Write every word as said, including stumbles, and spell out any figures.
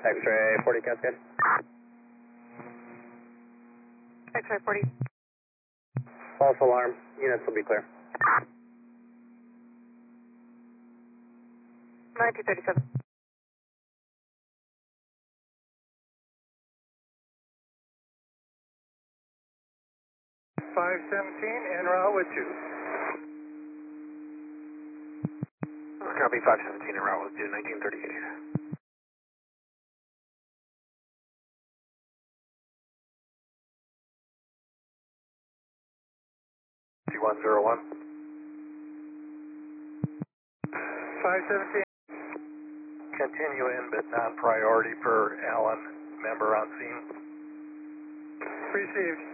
X-ray forty Cascade. X-ray forty. False alarm. Units will be clear. nineteen thirty-seven. five seventeen, en route with two. Copy five seventeen, en route with two, nineteen thirty-eight. one zero one. five seventeen. Continue in, but non-priority per Allen, member on scene. Received.